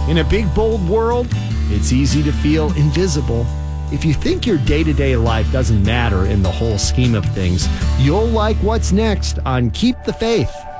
In a big, bold world, it's easy to feel invisible. If you think your day-to-day life doesn't matter in the whole scheme of things, you'll like what's next on Keep the Faith.